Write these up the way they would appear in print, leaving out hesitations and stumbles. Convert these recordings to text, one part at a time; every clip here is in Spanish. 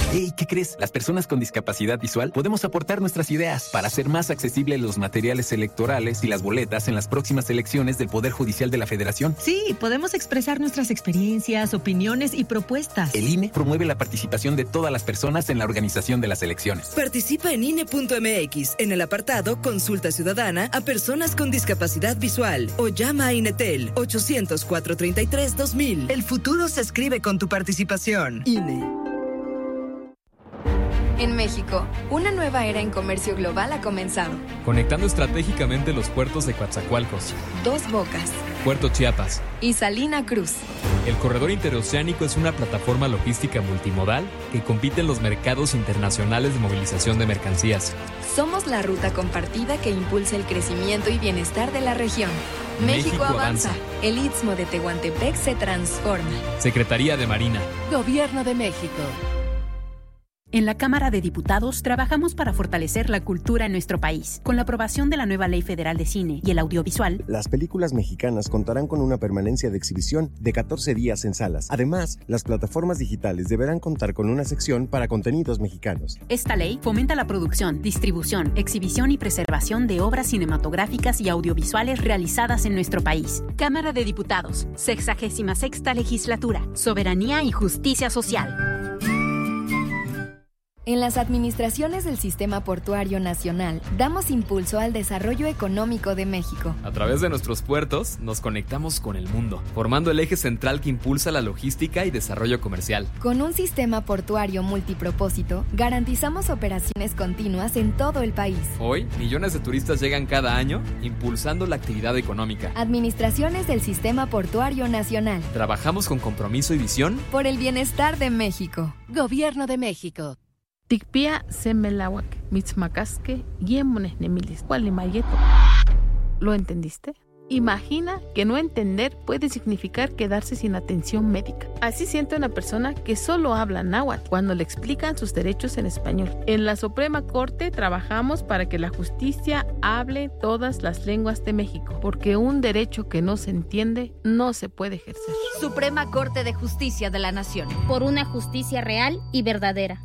Hey, ¿qué crees? Las personas con discapacidad visual podemos aportar nuestras ideas para hacer más accesibles los materiales electorales y las boletas en las próximas elecciones del Poder Judicial de la Federación. Sí, podemos expresar nuestras experiencias, opiniones y propuestas. El INE promueve la participación de todas las personas en la organización de las elecciones. Participa en INE.mx en el apartado Consulta Ciudadana a personas con discapacidad visual o llama a INETEL 800-433-2000. El futuro se escribe con tu participación. INE. En México, una nueva era en comercio global ha comenzado. Conectando estratégicamente los puertos de Coatzacoalcos, Dos Bocas, Puerto Chiapas y Salina Cruz. El corredor interoceánico es una plataforma logística multimodal que compite en los mercados internacionales de movilización de mercancías. Somos la ruta compartida que impulsa el crecimiento y bienestar de la región. México avanza. El Istmo de Tehuantepec se transforma. Secretaría de Marina. Gobierno de México. En la Cámara de Diputados trabajamos para fortalecer la cultura en nuestro país. Con la aprobación de la nueva Ley Federal de Cine y el Audiovisual, las películas mexicanas contarán con una permanencia de exhibición de 14 días en salas. Además, las plataformas digitales deberán contar con una sección para contenidos mexicanos. Esta ley fomenta la producción, distribución, exhibición y preservación de obras cinematográficas y audiovisuales realizadas en nuestro país. Cámara de Diputados, 66ª Legislatura, Soberanía y Justicia Social. En las administraciones del Sistema Portuario Nacional, damos impulso al desarrollo económico de México. A través de nuestros puertos, nos conectamos con el mundo, formando el eje central que impulsa la logística y desarrollo comercial. Con un sistema portuario multipropósito, garantizamos operaciones continuas en todo el país. Hoy, millones de turistas llegan cada año, impulsando la actividad económica. Administraciones del Sistema Portuario Nacional. Trabajamos con compromiso y visión por el bienestar de México. Gobierno de México. Tikpia semelawak, mitzmacasque, yemones nemilis, gualimayeto. ¿Lo entendiste? Imagina que no entender puede significar quedarse sin atención médica. Así siente una persona que solo habla náhuatl cuando le explican sus derechos en español. En la Suprema Corte trabajamos para que la justicia hable todas las lenguas de México, porque un derecho que no se entiende no se puede ejercer. Suprema Corte de Justicia de la Nación. Por una justicia real y verdadera.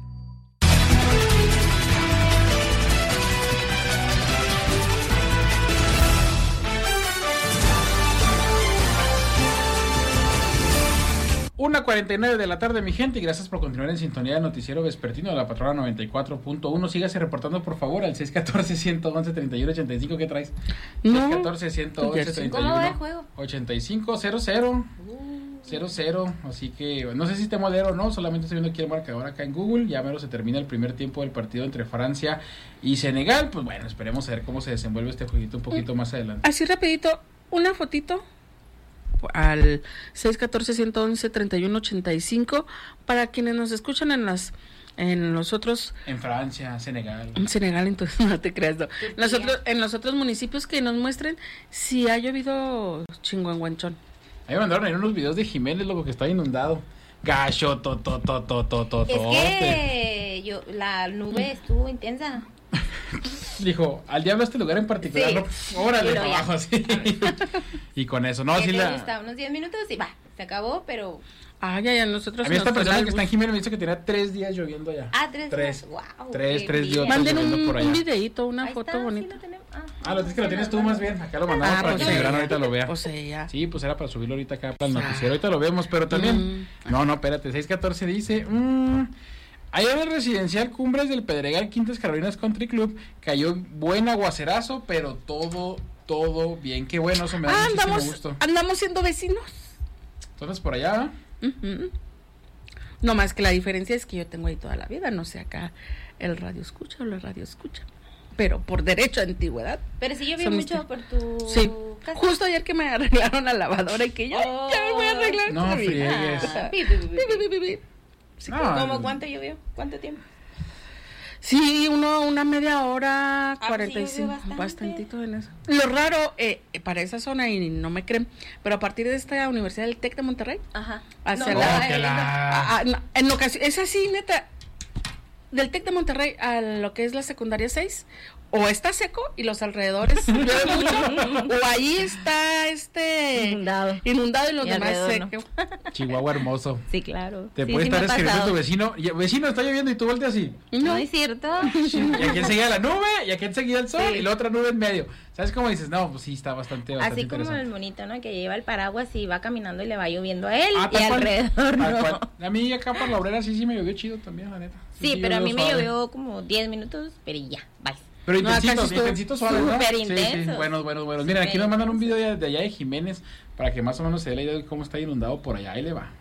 Una 49 de la tarde, mi gente, y gracias por continuar en sintonía del noticiero vespertino de la Patrona 94.1. Sígase reportando, por favor, al 614-111-3185. ¿Qué traes? No. 614-111-3185. ¿Cómo va el juego? 85-00. 0-0, así que no sé si te modero o no, solamente estoy viendo aquí el marcador acá en Google. Ya mero se termina el primer tiempo del partido entre Francia y Senegal. Pues bueno, esperemos a ver cómo se desenvuelve este jueguito un poquito más adelante. Así rapidito, una fotito al 614-111-3185 para quienes nos escuchan en los otros... En Francia, Senegal. En Senegal, entonces no te creas. No. En los otros municipios que nos muestren si ha llovido chinguanguanchón. Ahí me mandaron ahí unos videos de Jiménez, loco, que está inundado. Gacho, Es que la nube estuvo intensa. Dijo, al diablo este lugar en particular, sí. No, órale, para abajo, sí. Y con eso, no, sí gusta? Unos 10 minutos y va, se acabó, pero... ya, nosotros... A mí esta persona que está en Jiménez me dice que tenía 3 días lloviendo allá. 3 días, wow. 3 días. Manden un videíto, una foto está, bonita. Sí es que lo tienes tú más bien. Acá lo mandamos para que Gran ahorita lo vea. Ya. Sí, pues era para subirlo ahorita acá para el noticiero. Ahorita lo vemos, pero también... No, espérate, 614 dice... Allá en el residencial Cumbres del Pedregal, Quintas Carolinas Country Club, cayó buen aguacerazo, pero todo bien. Qué bueno, eso me da muchísimo gusto. Andamos siendo vecinos. Entonces, por allá, No más que la diferencia es que yo tengo ahí toda la vida, no sé acá el radio escucha o la radio escucha. Pero por derecho a antigüedad. Pero sí llovió mucho por tu casa. Justo ayer que me arreglaron la lavadora y que ya me voy a arreglar. No friegues. Sí, ¿cómo cuánto llovió? ¿Cuánto tiempo? Sí, una media hora, 45, sí, bastantito en eso. Lo raro, para esa zona, y no me creen, pero a partir de esta universidad del TEC de Monterrey, hacia en ocasión, es así, neta, del TEC de Monterrey a lo que es la secundaria 6, o está seco y los alrededores llueve mucho, o ahí está inundado y los demás secos. Chihuahua hermoso. Sí, claro. Te puede estar escribiendo tu vecino, vecino, está lloviendo y tú volteas así. No es cierto. Sí, y aquí enseguida la nube, y aquí enseguida el sol, y la otra nube en medio. ¿Sabes cómo dices? No, pues sí, está bastante así como el monito, ¿no? Que lleva el paraguas y va caminando y le va lloviendo a él y alrededor, ¿no? A mí acá por la obrera sí me llovió chido también, la neta. Sí, pero a mí me llovió como 10 minutos, pero ya, bye. Pero intensitos suaves, ¿no? Súper intensos. Sí. Bueno. Miren, aquí nos mandan un video de allá de Jiménez para que más o menos se dé la idea de cómo está inundado por allá. Ahí le va.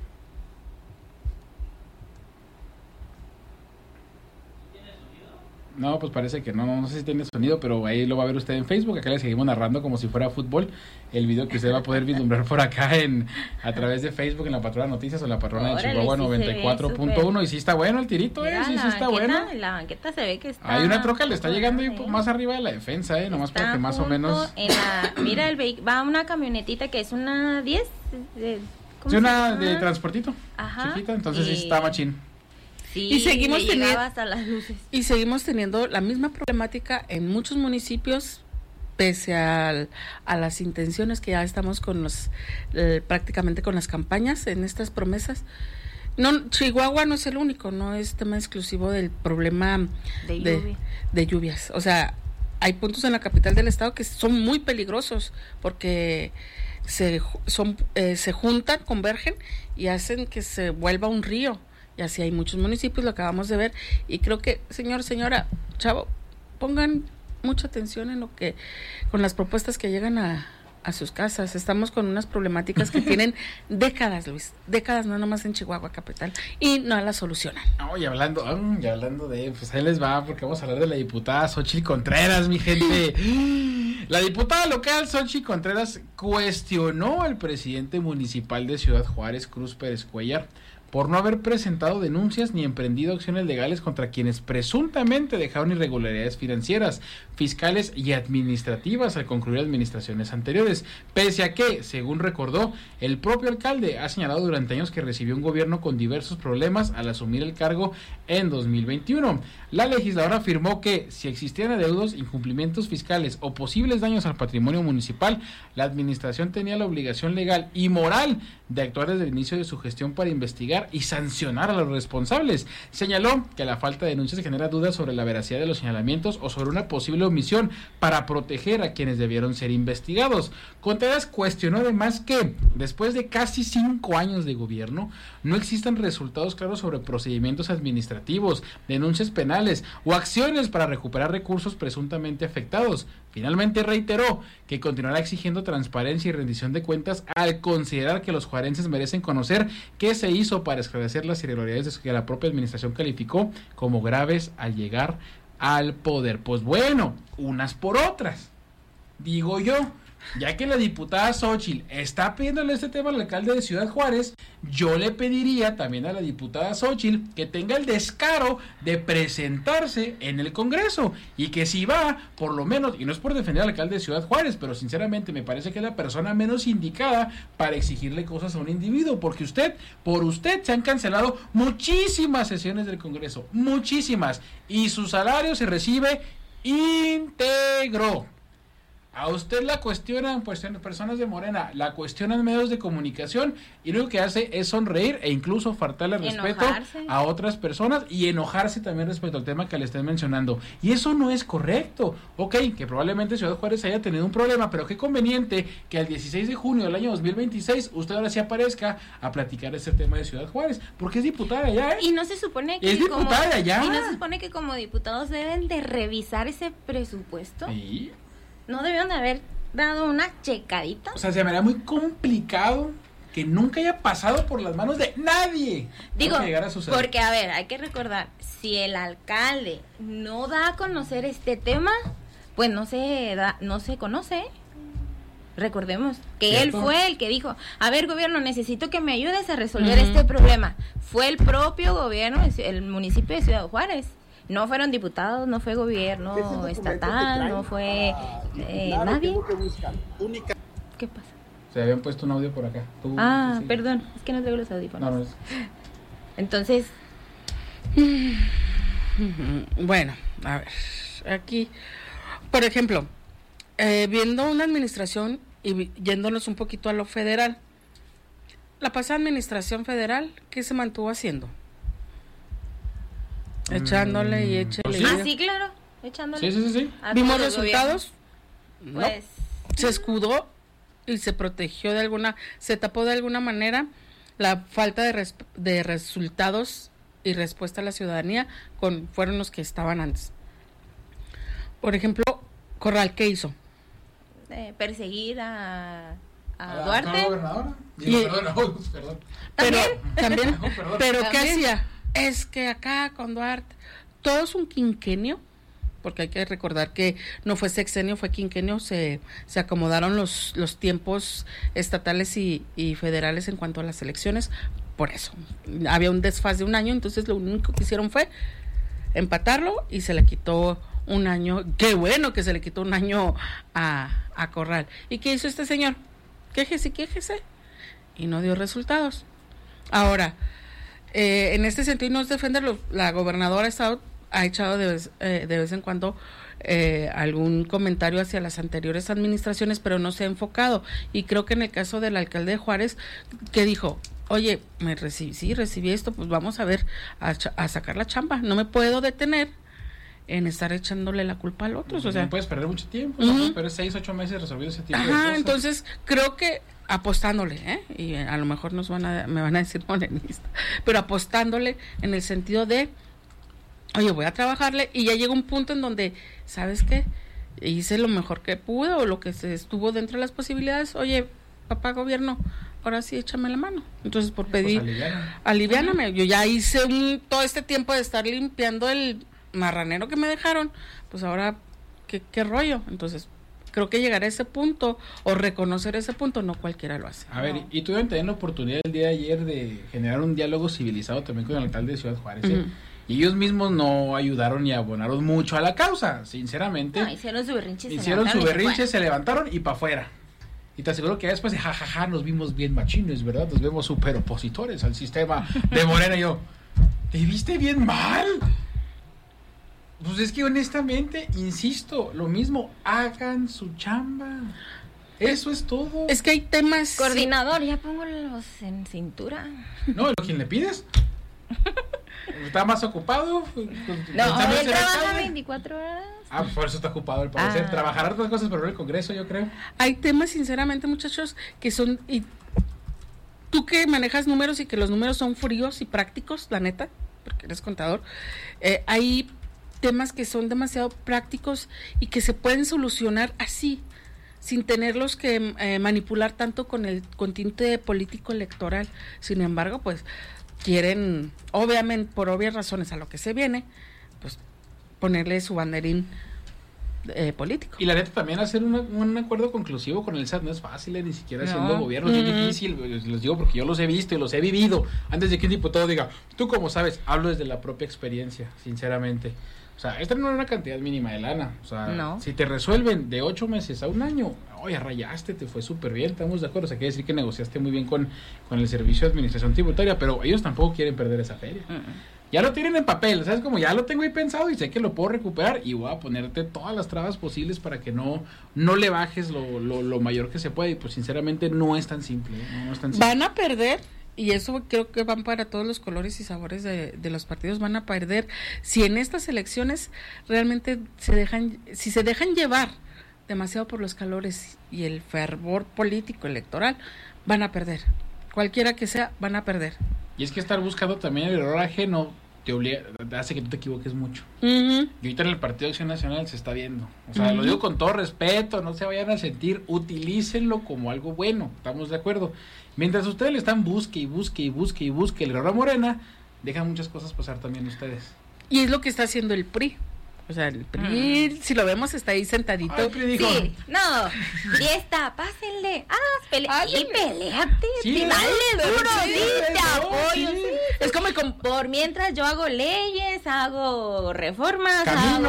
No, pues parece que no sé si tiene sonido, pero ahí lo va a ver usted en Facebook. Acá le seguimos narrando como si fuera fútbol el video que usted va a poder vislumbrar por acá a través de Facebook en La Patrona Noticias o La Patrona de Chihuahua 94.1. Y sí está bueno el tirito, sí está bueno. La banqueta se ve que está... Hay una troca, le está llegando más arriba de la defensa, nomás para que más o menos... Mira, va una camionetita que es una 10... Sí, una de transportito, chiquita, entonces sí está machín. Sí, y seguimos teniendo hasta las luces. Y seguimos teniendo la misma problemática en muchos municipios, pese a las intenciones que ya estamos con prácticamente con las campañas en estas promesas. No, Chihuahua no es el único, no es tema exclusivo del problema de lluvias. O sea, hay puntos en la capital del estado que son muy peligrosos porque se juntan, convergen y hacen que se vuelva un río. Y así hay muchos municipios, lo acabamos de ver, y creo que, señora, chavo, pongan mucha atención con las propuestas que llegan a sus casas. Estamos con unas problemáticas que tienen décadas, Luis, no nomás en Chihuahua capital, y no las solucionan. No, y hablando de, pues ahí les va, porque vamos a hablar de la diputada Xochitl Contreras, mi gente. La diputada local Xochitl Contreras cuestionó al presidente municipal de Ciudad Juárez, Cruz Pérez Cuellar, por no haber presentado denuncias ni emprendido acciones legales contra quienes presuntamente dejaron irregularidades financieras, fiscales y administrativas al concluir administraciones anteriores, pese a que, según recordó, el propio alcalde ha señalado durante años que recibió un gobierno con diversos problemas al asumir el cargo en 2021. La legisladora afirmó que, si existieran adeudos, incumplimientos fiscales o posibles daños al patrimonio municipal, la administración tenía la obligación legal y moral de actuar desde el inicio de su gestión para investigar y sancionar a los responsables. Señaló que la falta de denuncias genera dudas sobre la veracidad de los señalamientos o sobre una posible omisión para proteger a quienes debieron ser investigados. Contreras cuestionó además que, después de casi 5 años de gobierno, no existen resultados claros sobre procedimientos administrativos, denuncias penales o acciones para recuperar recursos presuntamente afectados. Finalmente reiteró que continuará exigiendo transparencia y rendición de cuentas al considerar que los juarenses merecen conocer qué se hizo para esclarecer las irregularidades que la propia administración calificó como graves al llegar al poder. Pues bueno, unas por otras, digo yo. Ya que la diputada Xochitl está pidiéndole este tema al alcalde de Ciudad Juárez, yo le pediría también a la diputada Xochitl que tenga el descaro de presentarse en el Congreso y que si va, por lo menos, y no es por defender al alcalde de Ciudad Juárez, pero sinceramente me parece que es la persona menos indicada para exigirle cosas a un individuo, porque por usted se han cancelado muchísimas sesiones del Congreso, muchísimas, y su salario se recibe íntegro. A usted la cuestionan personas de Morena, la cuestionan medios de comunicación y lo único que hace es sonreír e incluso faltarle respeto a otras personas y enojarse también respecto al tema que le estén mencionando. Y eso no es correcto. Ok, que probablemente Ciudad Juárez haya tenido un problema, pero qué conveniente que al 16 de junio del año 2026 usted ahora sí aparezca a platicar ese tema de Ciudad Juárez, porque es diputada allá, Y no se supone que es diputada allá. Y no se supone que como diputados deben de revisar ese presupuesto. Sí. ¿No debieron de haber dado una checadita? O sea, se me haría muy complicado que nunca haya pasado por las manos de nadie. Digo, porque a ver, hay que recordar, si el alcalde no da a conocer este tema, pues no se conoce. Recordemos que ¿cierto? Él fue el que dijo, a ver gobierno, necesito que me ayudes a resolver este problema. Fue el propio gobierno, el municipio de Ciudad Juárez. No fueron diputados, no fue gobierno estatal, no fue nadie. ¿Qué pasa? Se habían puesto un audio por acá. Perdón, es que no traigo los audífonos. No. Entonces... Bueno, a ver, aquí Por ejemplo, viendo una administración y yéndonos un poquito a lo federal, la pasada administración federal, ¿qué se mantuvo haciendo? Echándole y échale. Sí, claro, echándole. Sí. ¿Vimos resultados? Pues no. Se escudó y se protegió se tapó de alguna manera la falta de resultados y respuesta a la ciudadanía fueron los que estaban antes. Por ejemplo, Corral, ¿qué hizo? Perseguir a Duarte. Perdón. También. Pero ¿qué hacía? Es que acá con Duarte todo es un quinquenio, porque hay que recordar que no fue sexenio, fue quinquenio, se acomodaron los tiempos estatales y federales en cuanto a las elecciones. Por eso había un desfase de un año, entonces lo único que hicieron fue empatarlo y se le quitó un año. Qué bueno que se le quitó un año a Corral. ¿Y qué hizo este señor? Quéjese y no dio resultados. Ahora, en este sentido, no es defenderlo, la gobernadora ha echado de vez en cuando algún comentario hacia las anteriores administraciones, pero no se ha enfocado. Y creo que en el caso del alcalde de Juárez, que dijo, oye, recibí esto, pues vamos a ver, a sacar la chamba. No me puedo detener en estar echándole la culpa al otro. Pues o sea, no puedes perder mucho tiempo, no puedes perder 6-8 meses resolviendo ese tipo de cosas. Entonces creo que apostándole, y a lo mejor me van a decir morenista, pero apostándole en el sentido de, oye, voy a trabajarle, y ya llega un punto en donde, ¿sabes qué? Hice lo mejor que pude, o lo que se estuvo dentro de las posibilidades. Oye, papá gobierno, ahora sí échame la mano. Entonces, por pedir, aliviáname. Yo ya hice todo este tiempo de estar limpiando el marranero que me dejaron, pues ahora, ¿qué rollo? Entonces, creo que llegar a ese punto, o reconocer ese punto, no cualquiera lo hace. A ver, y tuvieron también la oportunidad el día de ayer de generar un diálogo civilizado también con el alcalde de Ciudad Juárez, y ellos mismos no ayudaron ni abonaron mucho a la causa, sinceramente. No, hicieron su berrinche, se levantaron y para afuera. Y te aseguro que después de jajaja nos vimos bien machines, ¿verdad? Nos vemos súper opositores al sistema de Morena. Y yo, ¿te viste bien mal? Pues es que honestamente, insisto, lo mismo, hagan su chamba. Eso es todo. Es que hay temas... Coordinador, ya pongo los en cintura. No, ¿a quién le pides? ¿Está más ocupado? No, él trabaja 24 horas. Pues por eso está ocupado, al parecer. Trabajará otras cosas, pero no el Congreso, yo creo. Hay temas, sinceramente, muchachos, que son... Y tú que manejas números y que los números son fríos y prácticos, la neta, porque eres contador, hay temas que son demasiado prácticos y que se pueden solucionar así, sin tenerlos que manipular tanto con el tinte político electoral. Sin embargo, pues quieren, obviamente, por obvias razones a lo que se viene, pues ponerle su banderín político. Y la neta, también hacer un acuerdo conclusivo con el SAT no es fácil, ni siquiera siendo gobierno, es difícil, les digo porque yo los he visto y los he vivido. Antes de que un diputado diga, tú como sabes, hablo desde la propia experiencia, sinceramente. O sea, esta no es una cantidad mínima de lana. O sea, si te resuelven de 8 meses a un año, oye, rayaste, te fue súper bien, estamos de acuerdo. O sea, quiere decir que negociaste muy bien con el Servicio de Administración Tributaria, pero ellos tampoco quieren perder esa feria. Ya lo tienen en papel, ¿sabes? Como ya lo tengo ahí pensado y sé que lo puedo recuperar y voy a ponerte todas las trabas posibles para que no le bajes lo mayor que se puede. Y pues sinceramente no es tan simple, no es tan simple. Van a perder. Y eso creo que van para todos los colores y sabores de los partidos, van a perder. Si en estas elecciones realmente si se dejan llevar demasiado por los calores y el fervor político electoral, van a perder. Cualquiera que sea, van a perder. Y es que estar buscando también el error ajeno te obliga, hace que tú te equivoques mucho. Y ahorita en el Partido Acción Nacional se está viendo. O sea, lo digo con todo respeto, no se vayan a sentir, utilícenlo como algo bueno, estamos de acuerdo. Mientras ustedes le están busque el error a Morena, dejan muchas cosas pasar también ustedes. Y es lo que está haciendo el PRI. O sea, el PRI, si lo vemos, está ahí sentadito. Ay, PRI dijo, sí, no, fiesta, pásenle, y peleate, dale duro, te apoyo. Sí. Es como por mientras yo hago leyes, hago reformas,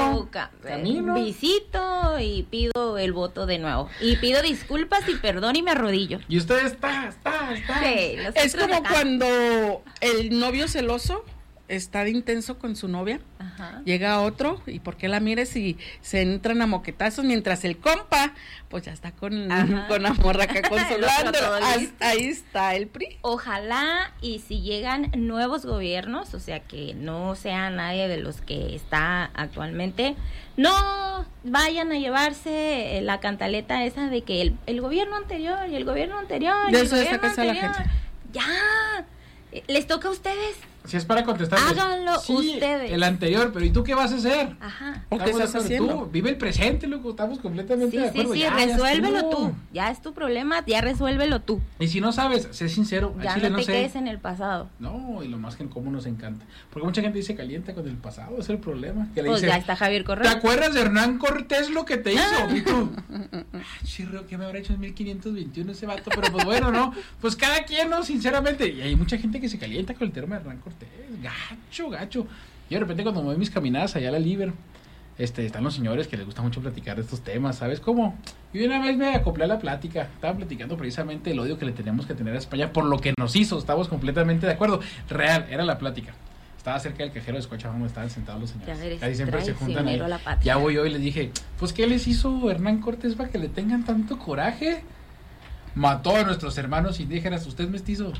camino, visito y pido el voto de nuevo. Y pido disculpas y perdón y me arrodillo. Y usted está. Sí, es como cuando el novio celoso está de intenso con su novia, llega otro, y ¿por qué la mires? Y se entran a moquetazos, mientras el compa, pues ya está con la morra acá consolando. Ahí está el PRI. Ojalá, y si llegan nuevos gobiernos, o sea, que no sea nadie de los que está actualmente, no vayan a llevarse la cantaleta esa de que el gobierno anterior y el gobierno anterior. De eso está cansada la gente. Ya, les toca a ustedes. Si es para contestar. Háganlo ustedes. El anterior, pero ¿y tú qué vas a hacer? Ajá. ¿O qué estás haciendo? Tú vive el presente, loco, estamos completamente de acuerdo. Sí, resuélvelo tú. Ya es tu problema, ya resuélvelo tú. Y si no sabes, sé sincero. Ya Chile, no te quedes en el pasado. No, y lo más que en cómo nos encanta. Porque mucha gente dice calienta con el pasado, es el problema. Que le pues dice, ya está Javier Correa. ¿te acuerdas de Hernán Cortés lo que te hizo? Y tú, chirro, ¿qué me habrá hecho en 1521 ese vato? Pero pues bueno, ¿no? Pues cada quien, ¿no? Sinceramente. Y hay mucha gente que se calienta con el tema de Hernán Cortés. Gacho. Y de repente cuando me voy mis caminadas allá a la Liber, están los señores que les gusta mucho platicar de estos temas, ¿sabes cómo? Y una vez me acoplé a la plática, estaba platicando precisamente el odio que le tenemos que tener a España por lo que nos hizo, estamos completamente de acuerdo. Real, era la plática. Estaba cerca del cajero de Scotiabank donde estaban sentados los señores. Casi siempre se juntan ahí. Ya voy yo y les dije, pues ¿qué les hizo Hernán Cortés para que le tengan tanto coraje? Mató a nuestros hermanos indígenas. ¿Usted es mestizo?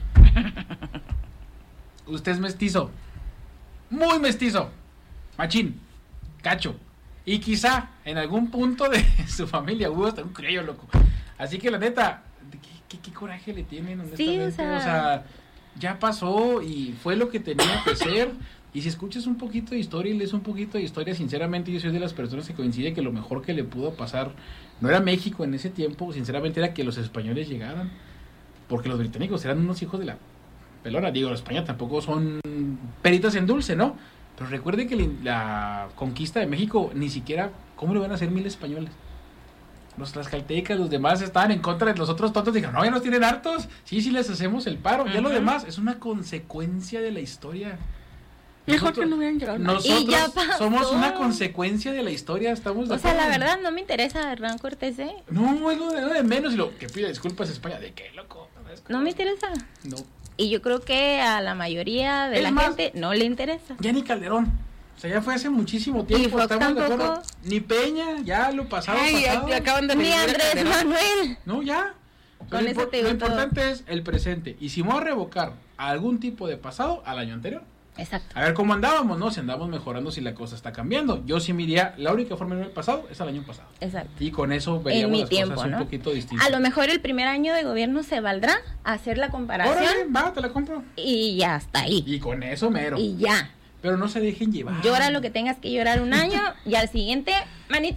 Usted es mestizo, muy mestizo, machín, cacho, y quizá en algún punto de su familia hubo hasta un criollo, loco. Así que la neta, ¿qué coraje le tienen honestamente? Sí, o sea, ya pasó y fue lo que tenía que ser. Y si escuchas un poquito de historia y lees un poquito de historia, sinceramente yo soy de las personas que coincide que lo mejor que le pudo pasar no era México en ese tiempo, sinceramente era que los españoles llegaran, porque los británicos eran unos hijos de la pelona. Digo, España tampoco son peritas en dulce, ¿no? Pero recuerde que la conquista de México ni siquiera, ¿cómo lo van a hacer 1000 españoles? Los tlaxcaltecas, los demás estaban en contra de los otros tontos, dijeron, no, ya nos tienen hartos, sí les hacemos el paro. Ya lo demás es una consecuencia de la historia. Mejor que no hubieran llegado. Nosotros somos una consecuencia de la historia, estamos de acuerdo. O sea, la verdad no me interesa Hernán Cortés, No, es lo de menos. Y lo que pida disculpas España, ¿de qué, loco? No me interesa. No. Y yo creo que a la mayoría de la gente no le interesa. Ya ni Calderón. O sea, ya fue hace muchísimo tiempo. Y Fox tampoco. Ni Peña, ya lo pasado. Ya acaban de ni Andrés Manuel. No, ya. Con eso te lo importante es el presente. Y si vamos a revocar algún tipo de pasado al año anterior. Exacto. A ver cómo andábamos, ¿no? Si andamos mejorando, si la cosa está cambiando. Yo sí me diría, la única forma de ver el pasado es al año pasado. Exacto. Y con eso veríamos las cosas un poquito distintas. A lo mejor el primer año de gobierno se valdrá hacer la comparación. Órale, va, te la compro. Y ya está ahí. Y con eso mero. Y ya. Pero no se dejen llevar. Llora lo que tengas que llorar un año y al siguiente, manita,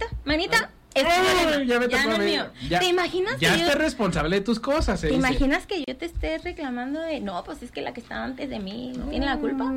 ya me tocó a mí. ¿Te imaginas ya estés responsable de tus cosas? ¿Te imaginas que yo te esté reclamando de, no, pues es que la que estaba antes de mí no tiene la culpa?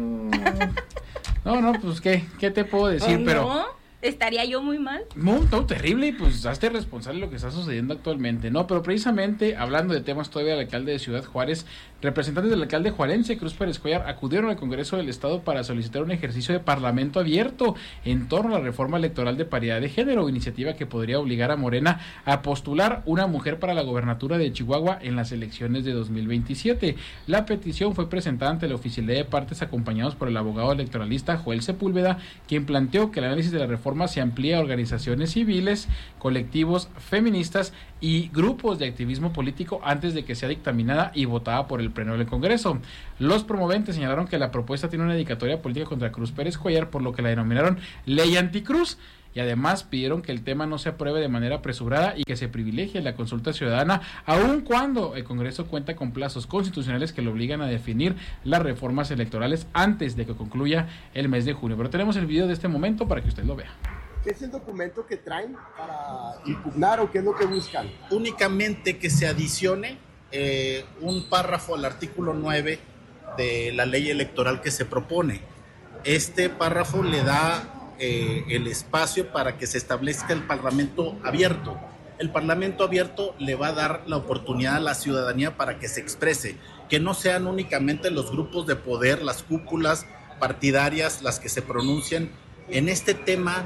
No, pues ¿qué te puedo decir? Pero ¿estaría yo muy mal? No, terrible, y pues hazte responsable de lo que está sucediendo actualmente, ¿no? Pero precisamente, hablando de temas todavía del alcalde de Ciudad Juárez, representantes del alcalde juarense, Cruz Pérez Cuellar, acudieron al Congreso del Estado para solicitar un ejercicio de parlamento abierto en torno a la reforma electoral de paridad de género, iniciativa que podría obligar a Morena a postular una mujer para la gobernatura de Chihuahua en las elecciones de 2027. La petición fue presentada ante la oficialidad de partes acompañados por el abogado electoralista Joel Sepúlveda, quien planteó que el análisis de la reforma se amplía a organizaciones civiles, colectivos feministas y grupos de activismo político antes de que sea dictaminada y votada por el Pleno del Congreso. Los promoventes señalaron que la propuesta tiene una dedicatoria política contra Cruz Pérez Cuellar, por lo que la denominaron Ley Anticruz, y además pidieron que el tema no se apruebe de manera apresurada y que se privilegie la consulta ciudadana, aun cuando el Congreso cuenta con plazos constitucionales que lo obligan a definir las reformas electorales antes de que concluya el mes de junio. Pero tenemos el video de este momento para que usted lo vea. ¿Qué es el documento que traen para impugnar o qué es lo que buscan? Únicamente que se adicione un párrafo al artículo 9 de la ley electoral que se propone. Este párrafo le da el espacio para que se establezca el Parlamento abierto. El Parlamento abierto le va a dar la oportunidad a la ciudadanía para que se exprese, que no sean únicamente los grupos de poder, las cúpulas partidarias las que se pronuncian en este tema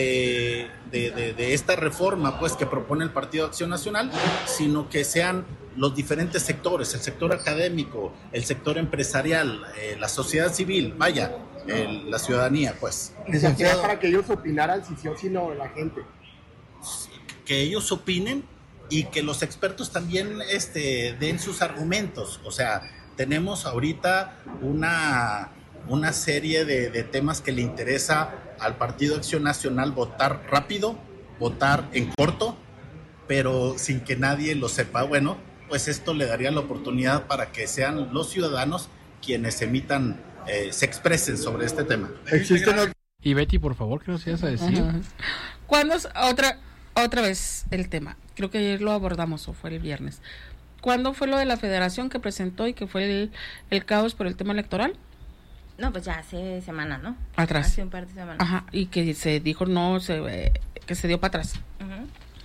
de esta reforma pues que propone el Partido Acción Nacional, sino que sean los diferentes sectores, el sector académico, el sector empresarial, la sociedad civil, vaya, la ciudadanía, pues. Licenciado, para que ellos opinaran si sí o si no, la gente. Que ellos opinen y que los expertos también den sus argumentos. O sea, tenemos ahorita una serie de temas que le interesa al Partido Acción Nacional votar rápido, votar en corto, pero sin que nadie lo sepa. Bueno, pues esto le daría la oportunidad para que sean los ciudadanos quienes emitan, se expresen sobre este tema. Y Betty, por favor, ¿qué nos ibas a decir? ¿Cuándo es otra vez el tema? Creo que ayer lo abordamos, o fue el viernes. ¿Cuándo fue lo de la federación que presentó y que fue el caos por el tema electoral? No, pues ya hace semanas, ¿no? Atrás. Hace un par de semanas. Ajá, y que se dijo que se dio para atrás. Uh-huh.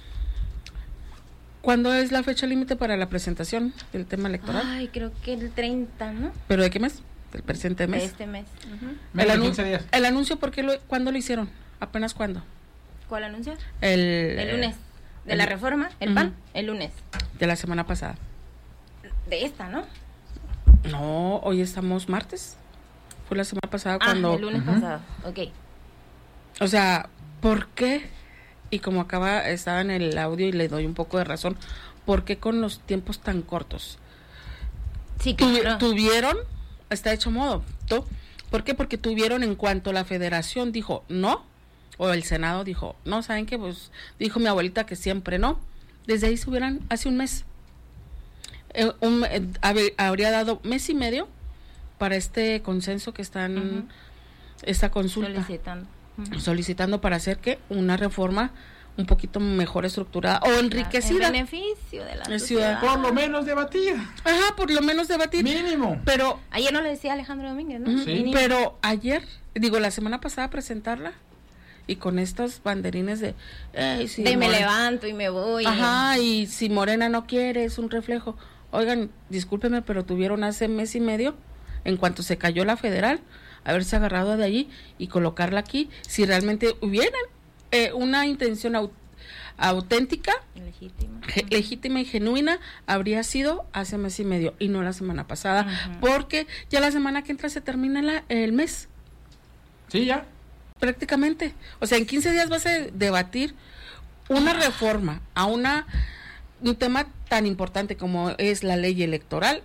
¿Cuándo es la fecha límite para la presentación del tema electoral? Ay, creo que el 30, ¿no? ¿Pero de qué mes? ¿Del presente mes? De este mes. Uh-huh. El 15 días. ¿El anuncio cuándo lo hicieron? ¿Apenas cuándo? ¿Cuál anuncio? El lunes. ¿De la reforma? ¿El PAN? El lunes. De la semana pasada. De esta, ¿no? No, hoy estamos martes. Fue la semana pasada cuando... el lunes pasado, ok. O sea, ¿por qué? Y como estaba en el audio y le doy un poco de razón, ¿por qué con los tiempos tan cortos? Sí, claro. Tuvieron, está hecho modo, ¿tú? ¿Por qué? Porque tuvieron, en cuanto la federación dijo no, o el Senado dijo no, ¿saben qué? Pues dijo mi abuelita que siempre no. Desde ahí se hubieran, hace un mes, habría dado mes y medio para este consenso que están, esta consulta solicitando para hacer que una reforma un poquito mejor estructurada o enriquecida, en beneficio de la ciudad. Por lo menos debatir. Ajá, por lo menos debatir. Mínimo. Pero ayer no le decía Alejandro Domínguez, ¿no? Sí. Pero ayer, la semana pasada presentarla y con estos banderines de me levanto y me voy. Ajá, y si Morena no quiere, es un reflejo. Oigan, discúlpenme, pero tuvieron hace mes y medio, en cuanto se cayó la federal, haberse agarrado de allí y colocarla aquí, si realmente hubieran una intención auténtica, legítima y genuina, habría sido hace mes y medio y no la semana pasada, porque ya la semana que entra se termina el mes. Sí, ya. Prácticamente. O sea, en 15 días vas a debatir una reforma a un tema tan importante como es la ley electoral.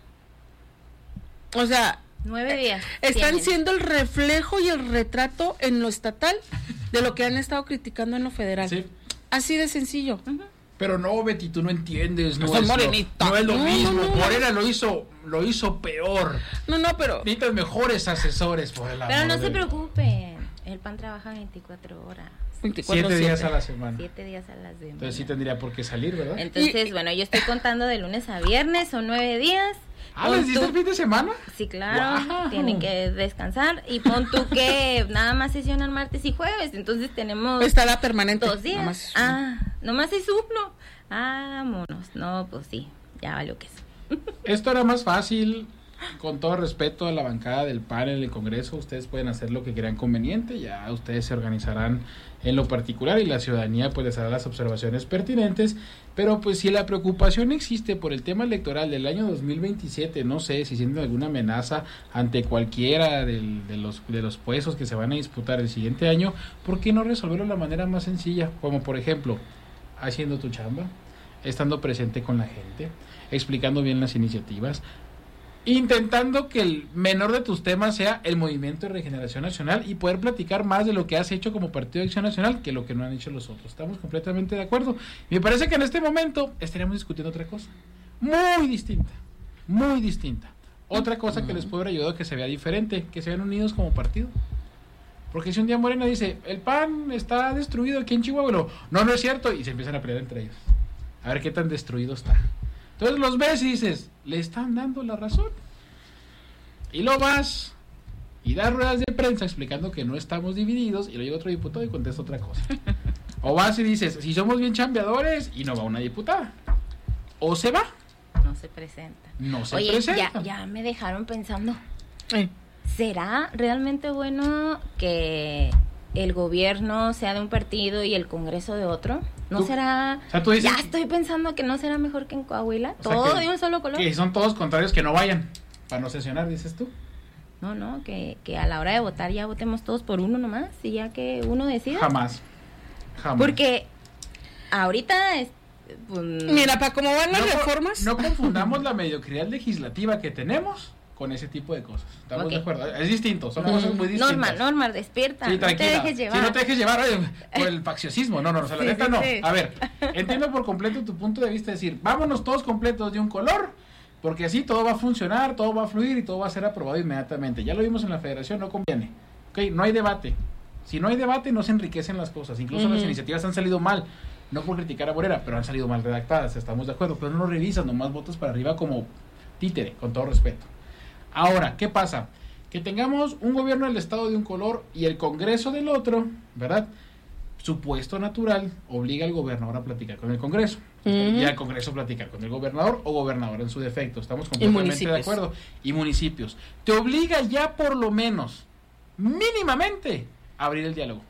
O sea, 9 días. Están siendo el reflejo y el retrato en lo estatal de lo que han estado criticando en lo federal. Sí. Así de sencillo. Pero no, Betty, tú no entiendes. No es morenita. No es lo mismo. Morena lo hizo peor. No, pero... Necesitas mejores asesores, por el amor. Pero no se preocupen. El PAN trabaja 24 horas. 7 días a la semana. 7 días a la semana. Entonces sí tendría por qué salir, ¿verdad? Entonces, bueno, yo estoy contando de lunes a viernes, son 9 días. ¿Les diste el fin de semana? Sí, claro, wow. Tienen que descansar. Y pon tú que nada más sesionan martes y jueves, entonces tenemos... Está la permanente. 2 días. Nomás es uno. Vámonos. No, pues sí, ya valió que eso. Esto era más fácil, con todo respeto a la bancada del PAN en el Congreso. Ustedes pueden hacer lo que crean conveniente, ya ustedes se organizarán en lo particular y la ciudadanía pues les hará las observaciones pertinentes, pero pues si la preocupación existe por el tema electoral del año 2027, no sé si sienten alguna amenaza ante cualquiera de los puestos que se van a disputar el siguiente año, ¿por qué no resolverlo de la manera más sencilla? Como por ejemplo, haciendo tu chamba, estando presente con la gente, explicando bien las iniciativas, intentando que el menor de tus temas sea el Movimiento de Regeneración Nacional y poder platicar más de lo que has hecho como Partido de Acción Nacional que lo que no han hecho los otros. Estamos completamente de acuerdo. Me parece que en este momento estaríamos discutiendo otra cosa muy distinta. Otra cosa que les puede haber ayudado a que se vea diferente, que se vean unidos como partido. Porque si un día Morena dice, el PAN está destruido aquí en Chihuahua, no es cierto, y se empiezan a pelear entre ellos. A ver qué tan destruido está. Entonces los ves y dices, le están dando la razón. Y lo vas y das ruedas de prensa explicando que no estamos divididos y lo llega otro diputado y contesta otra cosa. O vas y dices, si somos bien chambeadores y no va una diputada. O se va. No se presenta. Oye, ya me dejaron pensando. ¿Será realmente bueno que el gobierno sea de un partido y el Congreso de otro? ¿No será? O sea, tú dices, ya estoy pensando que no será mejor que en Coahuila, todo de un solo color. Que son todos contrarios, que no vayan para no sesionar, dices tú. No, que a la hora de votar ya votemos todos por uno nomás y ya que uno decida. Jamás. Porque ahorita mira, para cómo van las reformas. No confundamos la mediocridad legislativa que tenemos con ese tipo de cosas. ¿Estamos de acuerdo? Es distinto, son cosas muy distintas. Norma, despierta. Sí, tranquila. No te dejes llevar. Sí, no te dejes llevar, oye, por el facciosismo. O sea, la neta no. A ver, entiendo por completo tu punto de vista, decir, vámonos todos completos de un color, porque así todo va a funcionar, todo va a fluir y todo va a ser aprobado inmediatamente. Ya lo vimos en la federación, no conviene. Ok, no hay debate. Si no hay debate, no se enriquecen las cosas. Incluso las iniciativas han salido mal. No por criticar a Morena, pero han salido mal redactadas, estamos de acuerdo. Pero no revisan, nomás votas para arriba como títere, con todo respeto. Ahora, ¿qué pasa? Que tengamos un gobierno del estado de un color y el Congreso del otro, ¿verdad? Su puesto natural obliga al gobernador a platicar con el Congreso. Y al Congreso platicar con el gobernador o gobernadora en su defecto. Estamos completamente de acuerdo. Y municipios. Te obliga ya por lo menos, mínimamente, a abrir el diálogo.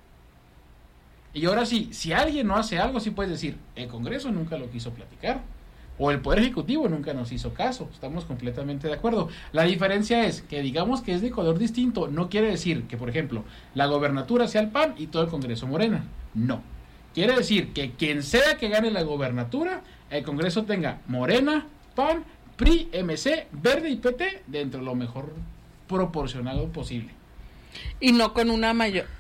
Y ahora sí, si alguien no hace algo, sí puedes decir, el Congreso nunca lo quiso platicar. O el Poder Ejecutivo nunca nos hizo caso. Estamos completamente de acuerdo. La diferencia es que digamos que es de color distinto. No quiere decir que, por ejemplo, la gobernatura sea el PAN y todo el Congreso Morena. No. Quiere decir que quien sea que gane la gobernatura, el Congreso tenga Morena, PAN, PRI, MC, Verde y PT dentro de lo mejor proporcionado posible. Y no con una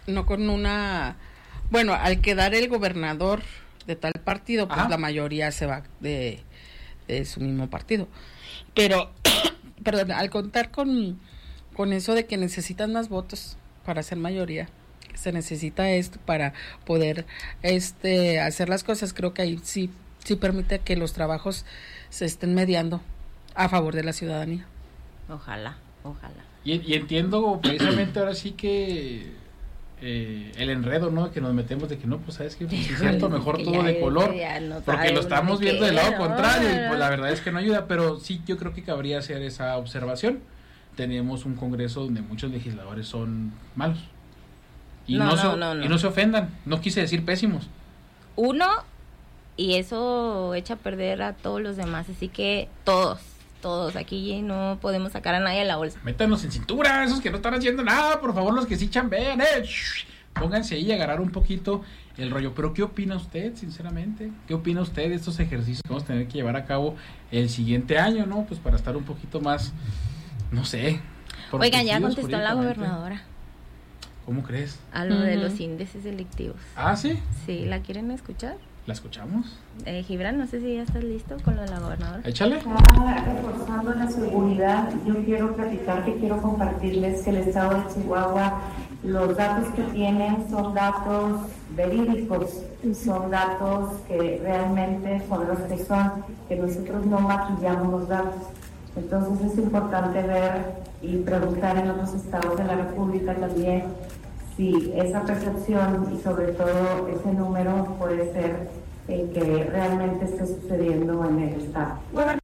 bueno, al quedar el gobernador de tal partido, pues la mayoría se va de su mismo partido. Pero, perdón, al contar con eso de que necesitan más votos para ser mayoría, se necesita esto para poder hacer las cosas, creo que ahí sí permite que los trabajos se estén mediando a favor de la ciudadanía. Ojalá. Y entiendo precisamente ahora sí que el enredo, ¿no? Que nos metemos de que no, pues sabes que pues, es cierto, mejor todo de color, porque lo estamos viendo del lado contrario y pues la verdad es que no ayuda, pero sí yo creo que cabría hacer esa observación. Tenemos un Congreso donde muchos legisladores son malos y no se ofendan, no quise decir pésimos. Y eso echa a perder a todos los demás, así que todos aquí no podemos sacar a nadie de la bolsa. Métanos en cintura, esos que no están haciendo nada, por favor, los que sí chambean, pónganse ahí y agarrar un poquito el rollo. Pero ¿qué opina usted, sinceramente? ¿Qué opina usted de estos ejercicios que vamos a tener que llevar a cabo el siguiente año, no? Pues para estar un poquito más, no sé. Oigan, ya contestó la gobernadora. ¿Cómo crees? A lo de los índices delictivos. ¿Ah, sí? Sí, ¿la quieren escuchar? ¿La escuchamos? Gibran, no sé si ya estás listo con lo de la gobernadora. Échale. Reforzando la seguridad, yo quiero compartirles que el estado de Chihuahua, los datos que tienen son datos verídicos, son datos que realmente son los que son, que nosotros no maquillamos los datos. Entonces es importante ver y preguntar en otros estados de la República también si esa percepción y sobre todo ese número puede ser el que realmente esté sucediendo en el estado. Órale.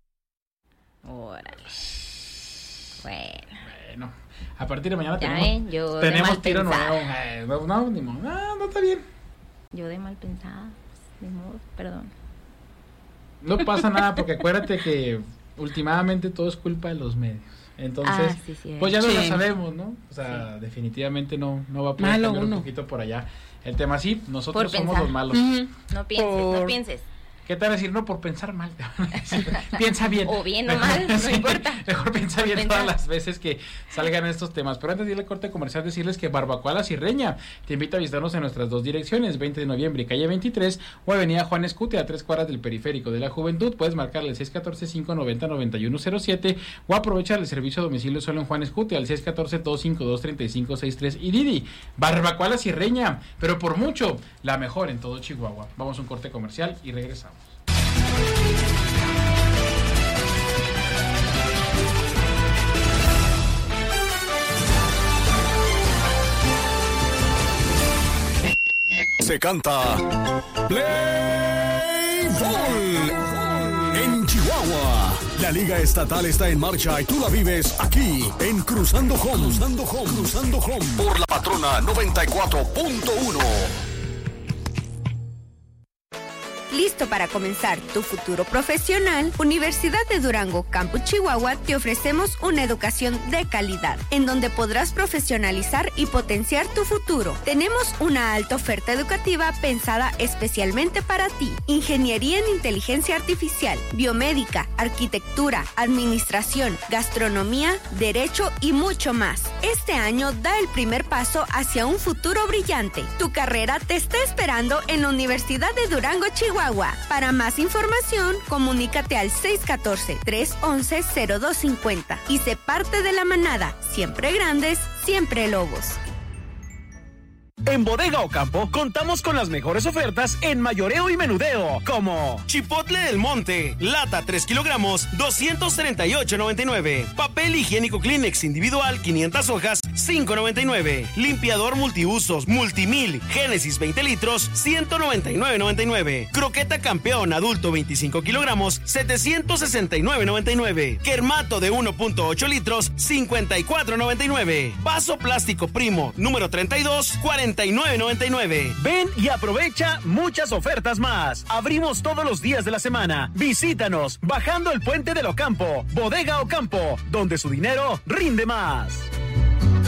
Bueno, a partir de mañana tenemos tiro nuevo. No está bien. Yo de mal pensada, ni modo, perdón. No pasa nada porque acuérdate que últimamente todo es culpa de los medios. Entonces, pues ya no lo sabemos, ¿no? O sea, definitivamente no va a poder cambiar un poquito por allá. El tema sí, nosotros somos los malos. No pienses. ¿Qué te van a decir? No, por pensar mal. Piensa bien. O bien o mal, no importa. Mejor piensa bien todas las veces que salgan estos temas. Pero antes de ir al corte comercial, decirles que Barbacoa La Sirreña te invita a visitarnos en nuestras dos direcciones, 20 de noviembre y calle 23, o avenida Juan Escute, a 3 cuadras del Periférico de la Juventud. Puedes marcarle al 614-590-9107 o aprovechar el servicio a domicilio solo en Juan Escute al 614-252-3563. Y Didi, Barbacoa La Sirreña, pero por mucho, la mejor en todo Chihuahua. Vamos a un corte comercial y regresamos. Se canta Play Ball en Chihuahua. La Liga Estatal está en marcha y tú la vives aquí en Cruzando Home. Cruzando Home. Por la Patrona 94.1. ¿Listo para comenzar tu futuro profesional? Universidad de Durango, Campus Chihuahua, te ofrecemos una educación de calidad, en donde podrás profesionalizar y potenciar tu futuro. Tenemos una alta oferta educativa pensada especialmente para ti. Ingeniería en Inteligencia Artificial, Biomédica, Arquitectura, Administración, Gastronomía, Derecho y mucho más. Este año da el primer paso hacia un futuro brillante. Tu carrera te está esperando en la Universidad de Durango, Chihuahua. Para más información, comunícate al 614-311-0250 y sé parte de la manada. Siempre grandes, siempre lobos. En Bodega Ocampo contamos con las mejores ofertas en mayoreo y menudeo, como Chipotle del Monte, lata 3 kilogramos, 238.99. Papel higiénico Kleenex individual, 500 hojas, 5.99. Limpiador multiusos Multimil Génesis 20 litros, 199.99. Croqueta Campeón adulto 25 kilogramos, 769.99. Kermato de 1.8 litros, 54.99. Vaso plástico Primo número 32, 49.99. Ven y aprovecha muchas ofertas más. Abrimos todos los días de la semana. Visítanos bajando el puente del Ocampo. Bodega Ocampo, donde su dinero rinde más.